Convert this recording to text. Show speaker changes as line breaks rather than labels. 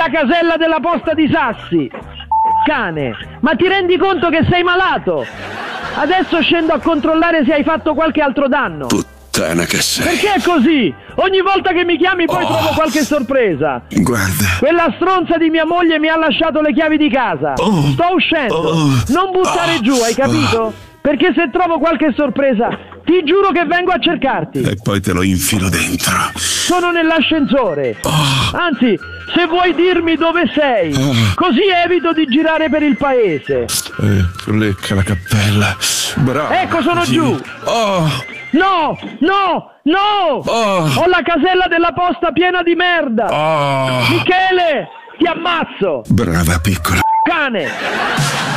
nella casella della posta di Sassi. Cane, ma ti rendi conto che sei malato? Adesso scendo a controllare se hai fatto qualche altro danno.
Puttana che sei.
Perché è così? Ogni volta che mi chiami poi trovo qualche sorpresa.
Guarda.
Quella stronza di mia moglie mi ha lasciato le chiavi di casa. Sto uscendo. Non buttare giù, hai capito? Perché se trovo qualche sorpresa, ti giuro che vengo a cercarti.
E poi te lo infilo dentro.
Sono nell'ascensore. Anzi, se vuoi dirmi dove sei, così evito di girare per il paese.
Lecca la cappella. Bravo.
Ecco, sono giù. No, no, no! Ho la casella della posta piena di merda. Michele, ti ammazzo.
Brava piccola.
Cane.